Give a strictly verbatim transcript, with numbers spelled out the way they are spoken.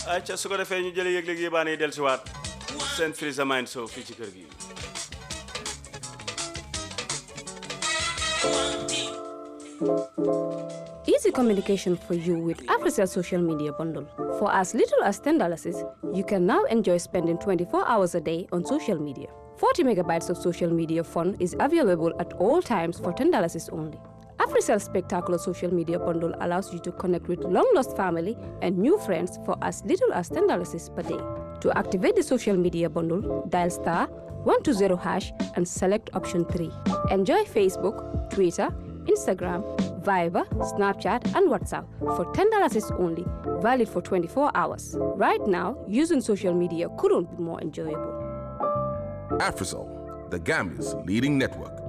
acca su ko defee ñu jëlee yëg-yëg yi baane del si waat seen Free Sa Mind Show fii ci kër gi. Easy communication for you with Africell social media bundle. For as little as ten dollars, you can now enjoy spending twenty-four hours a day on social media. forty megabytes of social media fun is available at all times for ten dollars only. Africell's spectacular social media bundle allows you to connect with long-lost family and new friends for as little as ten dollars per day. To activate the social media bundle, dial star one two zero hash and select option three. Enjoy Facebook, Twitter, Instagram, Viber, Snapchat, and WhatsApp for ten dollars only, valid for twenty-four hours. Right now, using social media couldn't be more enjoyable. Africell, the Gambia's leading network.